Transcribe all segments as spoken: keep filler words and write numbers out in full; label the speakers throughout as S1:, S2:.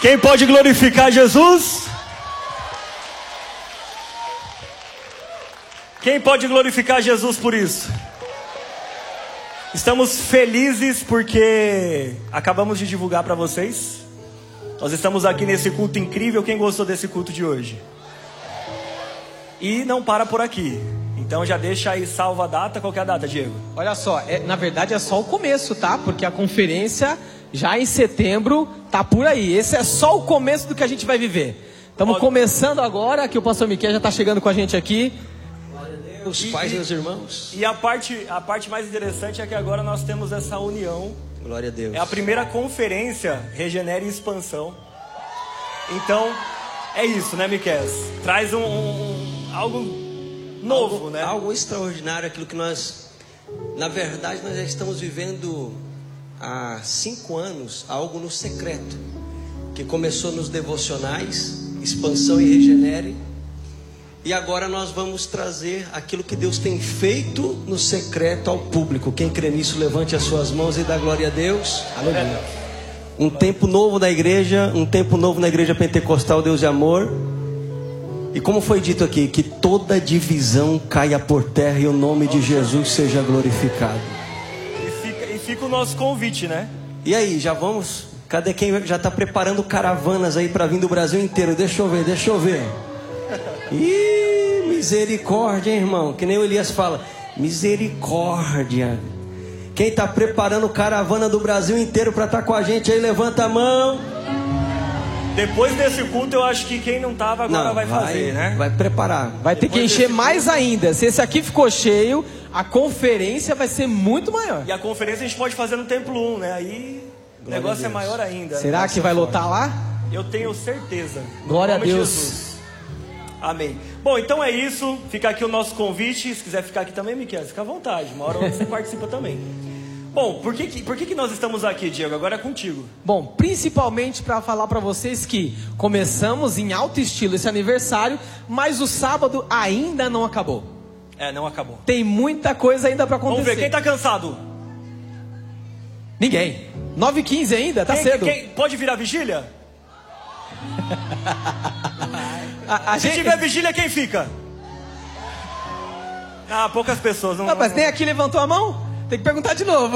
S1: Quem pode glorificar Jesus? Quem pode glorificar Jesus por isso? Estamos felizes porque acabamos de divulgar para vocês. Nós estamos aqui nesse culto incrível. Quem gostou desse culto de hoje? E não para por aqui. Então já deixa aí salva a data. Qual que é a data, Diego?
S2: Olha só, é, na verdade é só o começo, tá? Porque a conferência já em setembro tá por aí. Esse é só o começo do que a gente vai viver. Estamos começando agora, que o pastor Miquel já está chegando com a gente aqui.
S3: Glória a Deus, pais e meus irmãos.
S1: E a parte, a parte mais interessante é que agora nós temos essa união.
S3: Glória a Deus.
S1: É a primeira conferência Regenera e Expansão. Então, é isso, né, Miquel? Traz um, um, algo novo,
S3: algo,
S1: né?
S3: Algo extraordinário, aquilo que nós, na verdade, nós já estamos vivendo há cinco anos, algo no secreto, que começou nos devocionais, Expansão e Regenere, e agora nós vamos trazer aquilo que Deus tem feito no secreto ao público. Quem crê nisso, levante as suas mãos e dá glória a Deus. Aleluia. Um tempo novo na igreja, um tempo novo na igreja pentecostal Deus de Amor. E como foi dito aqui, que toda divisão caia por terra e o nome de Jesus seja glorificado.
S1: E fica, e fica o nosso convite, né?
S3: E aí, já vamos? Cadê quem já está preparando caravanas aí para vir do Brasil inteiro? Deixa eu ver, deixa eu ver. Ih, misericórdia, hein, irmão? Que nem o Elias fala, misericórdia. Quem está preparando caravana do Brasil inteiro para estar com a gente aí, levanta a mão.
S1: Depois desse culto, eu acho que quem não estava agora
S3: não,
S1: vai fazer,
S3: vai,
S1: né?
S3: Vai preparar.
S2: Vai ter
S1: Depois
S2: que encher
S1: desse
S2: mais
S1: culto...
S2: ainda. Se esse aqui ficou cheio, a conferência vai ser muito maior.
S1: E a conferência a gente pode fazer no Templo um, né? Aí o
S3: Glória
S1: negócio é maior ainda.
S2: Será que vai lotar lá?
S1: Eu tenho certeza.
S2: Glória a
S1: Em nome de
S2: Deus.
S1: Jesus. Amém. Bom, então é isso. Fica aqui o nosso convite. Se quiser ficar aqui também, Miquel, fica à vontade. Uma hora você participa também. Bom, por que, que, por que, que nós estamos aqui, Diego? Agora é contigo.
S2: Bom, principalmente para falar para vocês que começamos em alto estilo esse aniversário, mas o sábado ainda não acabou.
S1: É, não acabou.
S2: Tem muita coisa ainda para acontecer.
S1: Vamos ver, quem está cansado?
S2: Ninguém. nove e quinze ainda, tá
S1: quem,
S2: cedo.
S1: Quem, pode virar vigília?
S2: a, a
S1: Se
S2: gente...
S1: tiver vigília, quem fica? Ah, poucas pessoas. Não,
S2: não, mas
S1: não...
S2: nem aqui levantou a mão? Tem que perguntar de novo.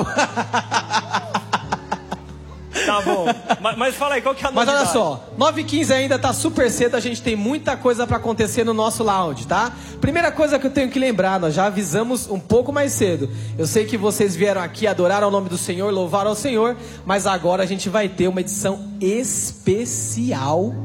S1: Tá bom. Mas, mas fala aí, qual que é a
S2: Mas
S1: novidade?
S2: olha só, nove e quinze ainda tá super cedo, a gente tem muita coisa para acontecer no nosso lounge, tá? Primeira coisa que eu tenho que lembrar, nós já avisamos um pouco mais cedo. Eu sei que vocês vieram aqui adorar ao nome do Senhor, louvar ao Senhor, mas agora a gente vai ter uma edição especial.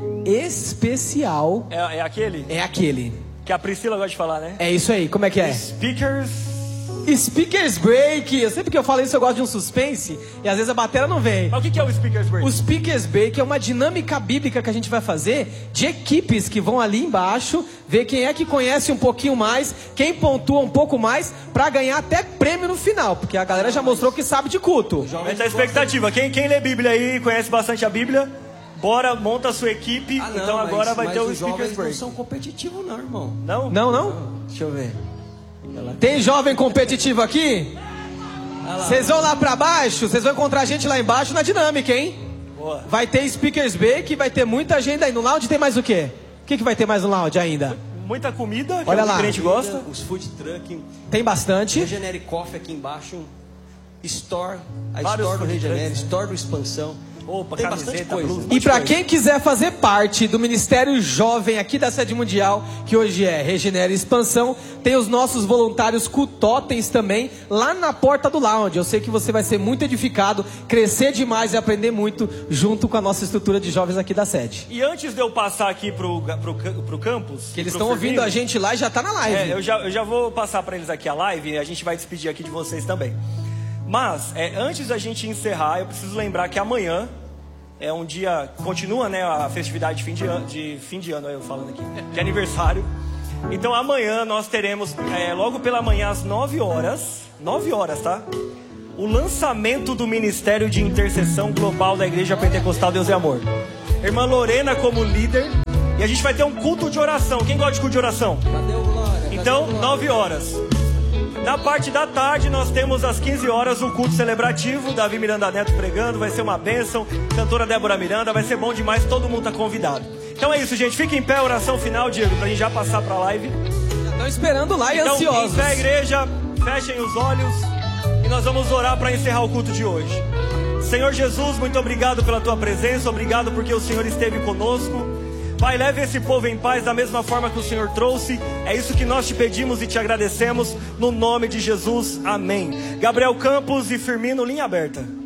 S2: Especial.
S1: É, é aquele?
S2: É aquele.
S1: Que a Priscila gosta de falar, né?
S2: É isso aí, como é que é?
S1: Speakers...
S2: Speakers Break. Eu sempre que eu falo isso eu gosto de um suspense e às vezes a bateria não vem.
S1: Mas o que, que é o Speakers Break?
S2: O Speakers Break é uma dinâmica bíblica que a gente vai fazer de equipes que vão ali embaixo ver quem é que conhece um pouquinho mais, quem pontua um pouco mais para ganhar até prêmio no final, porque a galera já mostrou que sabe de culto.
S1: Aumenta a expectativa. Quem, quem lê Bíblia aí, conhece bastante a Bíblia, bora, monta a sua equipe.
S3: Ah, não,
S1: então agora
S3: mas,
S1: vai
S3: mas
S1: ter o
S3: os
S1: Speakers
S3: jovens
S1: Break.
S3: não são competitivos não, irmão.
S1: Não?
S2: Não, não?
S3: Não, deixa eu ver.
S2: Tem jovem competitivo aqui? Vocês vão lá pra baixo, vocês vão encontrar a gente lá embaixo na dinâmica, hein?
S1: Boa.
S2: Vai ter Speakers Break, vai ter muita agenda aí. No lounge tem mais o quê? O que, que vai ter mais no lounge ainda?
S1: Muita comida, que
S2: Olha
S1: é o que
S2: lá.
S1: o cliente gosta.
S3: Os food truck,
S2: Tem bastante.
S3: Regenere Coffee aqui embaixo, Store, a
S1: Vários
S3: Store do
S1: food
S3: Regenere,
S1: trucks, né?
S3: Store do Expansão.
S1: Opa,
S3: Tem
S1: camiseta,
S3: bastante coisa.
S1: blusa.
S2: E para quem quiser fazer parte do Ministério Jovem aqui da Sede Mundial, que hoje é Regenera e Expansão, tem os nossos voluntários Cultotens também, lá na porta do lounge. Eu sei que você vai ser muito edificado, crescer demais e aprender muito junto com a nossa estrutura de jovens aqui da sede.
S1: E antes de eu passar aqui pro, pro, pro campus...
S2: Que eles
S1: pro
S2: estão ouvindo
S1: Firmino,
S2: a gente lá e já tá na live.
S1: É, eu já, eu já vou passar para eles aqui a live e a gente vai despedir aqui de vocês também. Mas, é, antes da gente encerrar, eu preciso lembrar que amanhã é um dia... Continua, né, a festividade de fim de ano, de, fim de ano eu falando aqui, de aniversário. Então amanhã nós teremos, é, logo pela manhã às nove horas, nove horas, tá? O lançamento do Ministério de Intercessão Global da Igreja Pentecostal Deus e Amor. Irmã Lorena como líder. E a gente vai ter um culto de oração. Quem gosta de culto de oração?
S3: Cadê o Glória? Cadê
S1: Então,
S3: o Glória?
S1: nove horas. Na parte da tarde nós temos às quinze horas o culto celebrativo, Davi Miranda Neto pregando, vai ser uma bênção, cantora Débora Miranda, vai ser bom demais, todo mundo está convidado. Então é isso, gente, fica em pé, oração final, Diego, pra gente já passar pra live.
S2: Estão esperando lá e
S1: então,
S2: ansiosos.
S1: Em pé, igreja, fechem os olhos e nós vamos orar para encerrar o culto de hoje. Senhor Jesus, muito obrigado pela tua presença, obrigado porque o Senhor esteve conosco. Pai, leve esse povo em paz da mesma forma que o Senhor trouxe. É isso que nós te pedimos e te agradecemos. No nome de Jesus, amém. Gabriel Campos e Firmino, linha aberta.